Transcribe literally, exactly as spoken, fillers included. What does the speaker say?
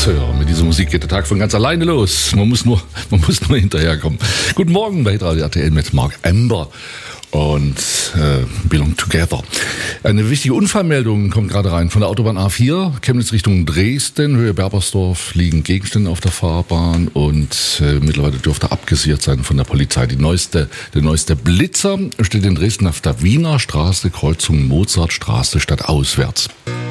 Ja, mit dieser Musik geht der Tag von ganz alleine los. Man muss nur, man muss nur hinterherkommen. Guten Morgen bei Radio R T L mit Mark Ember und äh, Belong Together. Eine wichtige Unfallmeldung kommt gerade rein von der Autobahn A vier, Chemnitz Richtung Dresden, Höhe Berbersdorf, liegen Gegenstände auf der Fahrbahn und äh, mittlerweile dürfte abgesichert sein von der Polizei. Die neueste, der neueste Blitzer steht in Dresden auf der Wiener Straße, Kreuzung Mozartstraße statt auswärts.